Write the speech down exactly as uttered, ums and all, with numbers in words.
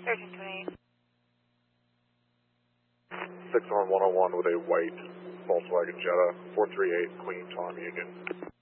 thirteen twenty-eight. six on one oh one with a white Volkswagen Jetta, four three eight Queen Tom Union.